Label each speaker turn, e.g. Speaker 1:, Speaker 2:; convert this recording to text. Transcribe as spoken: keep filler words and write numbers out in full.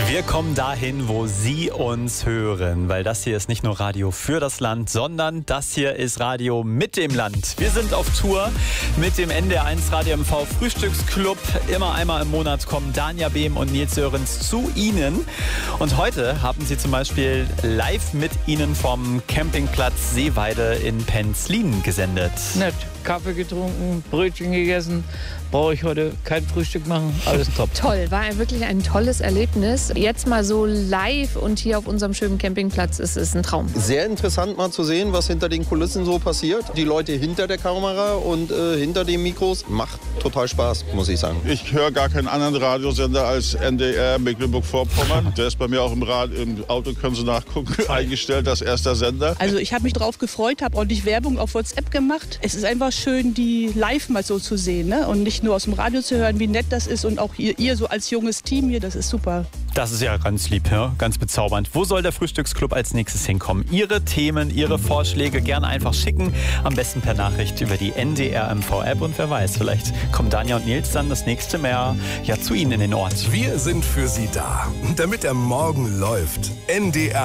Speaker 1: Wir kommen dahin, wo Sie uns hören, weil das hier ist nicht nur Radio für das Land, sondern das hier ist Radio mit dem Land. Wir sind auf Tour mit dem N D R eins Radio M V Frühstücksclub. Immer einmal im Monat kommen Dania Behm und Nils Sörensen zu Ihnen. Und heute haben Sie zum Beispiel live mit Ihnen vom Campingplatz Seeweide in Penzlin gesendet.
Speaker 2: Nett. Kaffee getrunken, Brötchen gegessen. Brauche ich heute kein Frühstück machen. Alles top.
Speaker 3: Toll, war ein wirklich ein tolles Erlebnis. Jetzt mal so live und hier auf unserem schönen Campingplatz ist es ein Traum.
Speaker 4: Sehr interessant mal zu sehen, was hinter den Kulissen so passiert. Die Leute hinter der Kamera und äh, hinter den Mikros. Macht total Spaß, muss ich sagen.
Speaker 5: Ich höre gar keinen anderen Radiosender als N D R Mecklenburg-Vorpommern. Der ist bei mir auch im, Rad, im Auto, können Sie nachgucken, eingestellt als erster Sender.
Speaker 6: Also ich habe mich drauf gefreut, habe ordentlich Werbung auf WhatsApp gemacht. Es ist einfach schön, die live mal so zu sehen, ne? Und nicht nur aus dem Radio zu hören, wie nett das ist. Und auch ihr, ihr so als junges Team hier, das ist super.
Speaker 1: Das ist ja ganz lieb, ja? Ganz bezaubernd. Wo soll der Frühstücksclub als nächstes hinkommen? Ihre Themen, Ihre Vorschläge gerne einfach schicken. Am besten per Nachricht über die N D R M V-App. Und wer weiß, vielleicht kommen Dania und Nils dann das nächste Mal ja zu Ihnen in den Ort.
Speaker 7: Wir sind für Sie da, damit der Morgen läuft. N D R